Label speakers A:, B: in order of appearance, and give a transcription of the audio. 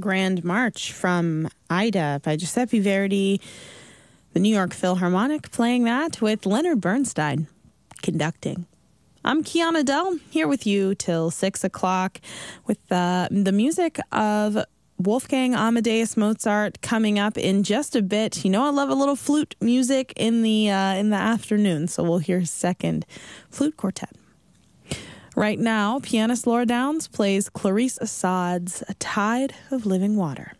A: Grand March from Ida by Giuseppe Verdi, the New York Philharmonic, playing that with Leonard Bernstein conducting. I'm Kiana Dell, here with you till 6 o'clock with the music of Wolfgang Amadeus Mozart coming up in just a bit. You know, I love a little flute music in the afternoon, so we'll hear his second flute quartet. Right now, pianist Laura Downs plays Clarice Assad's A Tide of Living Water.